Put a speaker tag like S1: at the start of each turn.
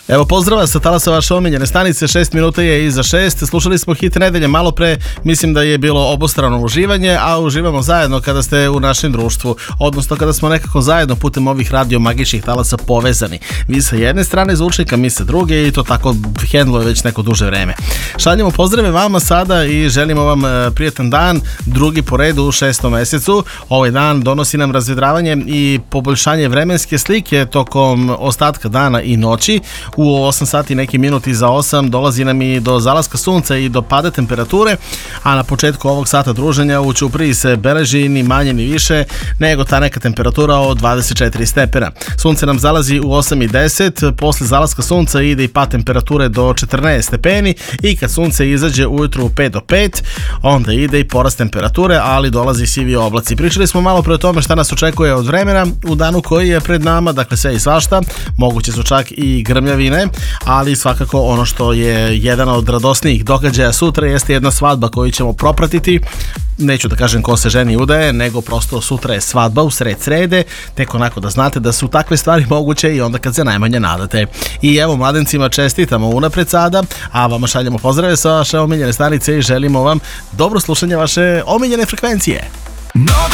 S1: Evo pozdrava sa talasa vaše omiljene stanice, 6 minuta je iza 6. Slušali smo hit nedelje malo pre, mislim da je bilo obostrano uživanje, a uživamo zajedno kada ste u našem društvu, odnosno kada smo nekako zajedno putem ovih radio magičnih talasa povezani. Vi sa jedne strane zvučnika, mi sa druge i to tako hendluje već neko duže vreme. Šaljemo pozdrave vama sada i želimo vam prijatan dan, drugi po redu u 6. mesecu. Ovaj dan donosi nam razvedravanje i poboljšanje vremenske slike tokom ostatka dana i noći. U 8 sati neki minuti za 8 dolazi nam i do zalaska sunca i do pada temperature, a na početku ovog sata druženja u Ćupriji se beleži ni manje ni više nego ta neka temperatura od 24 stepena. Sunce nam zalazi u 8:10, posle zalaska sunca ide i pad temperature do 14 stepeni i kad sunce izađe ujutru u 5 do 5, onda ide i porast temperature, ali dolazi sivi oblaci. Pričali smo malo pre o tome šta nas očekuje od vremena u danu koji je pred nama, dakle sve i svašta, moguće su čak i grmljavine, ali svakako ono što je jedan od radosnijih događaja sutra jeste jedna svadba koju ćemo propratiti. Neću da kažem ko se ženi udaje, nego prosto sutra je svadba u sred srede, tek onako da znate da su takve stvari moguće i onda kad se najmanje nadate. I evo, mladencima čestitamo unapred sada, a vama šaljemo pozdrave sa vaše omiljene stanice i želimo vam dobro slušanje vaše omiljene frekvencije.